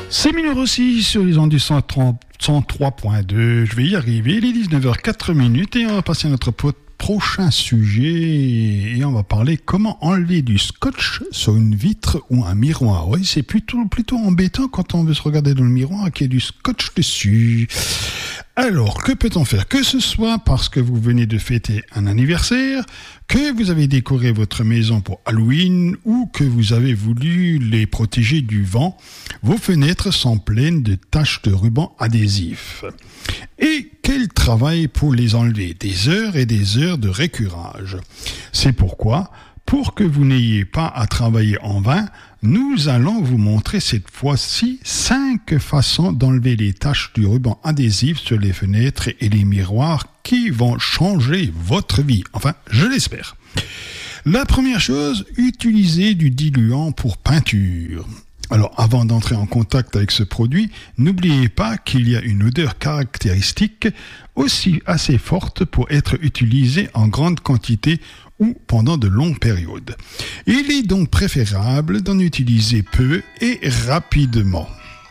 C'est Mineur aussi sur les ondes du 103.2. Je vais y arriver. Il est 19h04 et on va passer à notre prochain sujet et on va parler comment enlever du scotch sur une vitre ou un miroir. Oui, c'est plutôt embêtant quand on veut se regarder dans le miroir qu'il y ait du scotch dessus. Alors, que peut-on faire? Que ce soit parce que vous venez de fêter un anniversaire, que vous avez décoré votre maison pour Halloween ou que vous avez voulu les protéger du vent, vos fenêtres sont pleines de taches de ruban adhésif. Et quel travail pour les enlever? Des heures et des heures de récurage. C'est pourquoi, pour que vous n'ayez pas à travailler en vain, nous allons vous montrer cette fois-ci 5 façons d'enlever les taches du ruban adhésif sur les fenêtres et les miroirs qui vont changer votre vie. Enfin, je l'espère. La première chose, utilisez du diluant pour peinture. Alors, avant d'entrer en contact avec ce produit, n'oubliez pas qu'il y a une odeur caractéristique aussi assez forte pour être utilisée en grande quantité ou pendant de longues périodes. Il est donc préférable d'en utiliser peu et rapidement.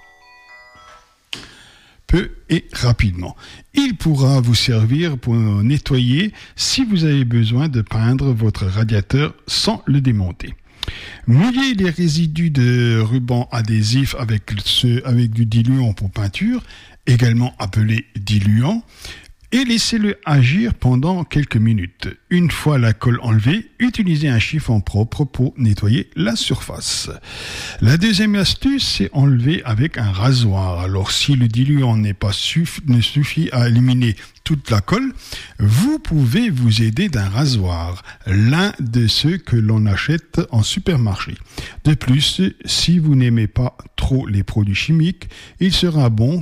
Peu et rapidement. Il pourra vous servir pour nettoyer si vous avez besoin de peindre votre radiateur sans le démonter. Mouillez les résidus de ruban adhésif avec du diluant pour peinture, également appelé diluant, et laissez-le agir pendant quelques minutes. Une fois la colle enlevée, utilisez un chiffon propre pour nettoyer la surface. La deuxième astuce, c'est enlever avec un rasoir. Alors, si le diluant ne suffit à éliminer toute la colle, vous pouvez vous aider d'un rasoir, l'un de ceux que l'on achète en supermarché. De plus, si vous n'aimez pas trop les produits chimiques, il sera bon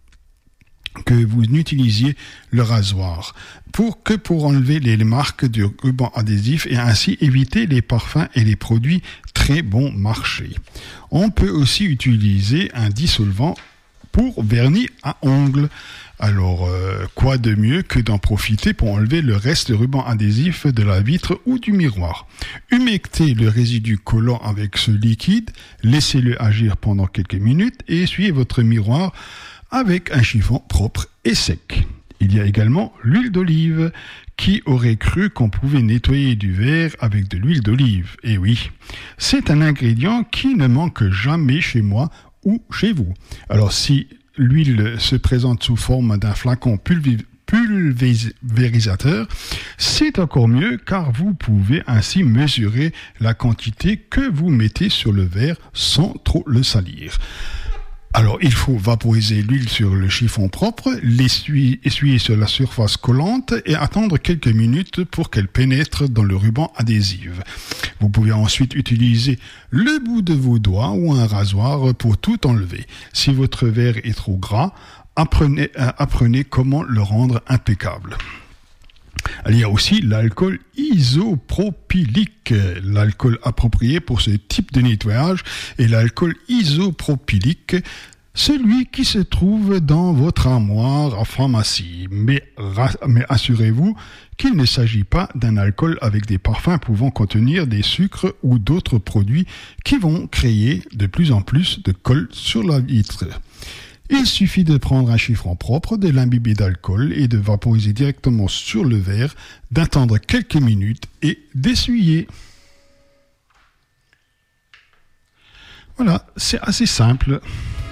que vous utilisiez le rasoir pour enlever les marques du ruban adhésif et ainsi éviter les parfums et les produits très bon marché. On peut aussi utiliser un dissolvant pour vernis à ongles. Alors, quoi de mieux que d'en profiter pour enlever le reste de ruban adhésif de la vitre ou du miroir. Humectez le résidu collant avec ce liquide, laissez-le agir pendant quelques minutes et essuyez votre miroir avec un chiffon propre et sec. Il y a également l'huile d'olive. Qui aurait cru qu'on pouvait nettoyer du verre avec de l'huile d'olive? Eh oui, c'est un ingrédient qui ne manque jamais chez moi ou chez vous. Alors si l'huile se présente sous forme d'un flacon pulvérisateur, c'est encore mieux car vous pouvez ainsi mesurer la quantité que vous mettez sur le verre sans trop le salir. Alors, il faut vaporiser l'huile sur le chiffon propre, essuyer sur la surface collante et attendre quelques minutes pour qu'elle pénètre dans le ruban adhésif. Vous pouvez ensuite utiliser le bout de vos doigts ou un rasoir pour tout enlever. Si votre verre est trop gras, apprenez comment le rendre impeccable. Il y a aussi l'alcool isopropylique. L'alcool approprié pour ce type de nettoyage est l'alcool isopropylique, celui qui se trouve dans votre armoire à pharmacie. Mais assurez-vous qu'il ne s'agit pas d'un alcool avec des parfums pouvant contenir des sucres ou d'autres produits qui vont créer de plus en plus de colle sur la vitre. Il suffit de prendre un chiffon propre, de l'imbiber d'alcool et de vaporiser directement sur le verre, d'attendre quelques minutes et d'essuyer. Voilà, c'est assez simple.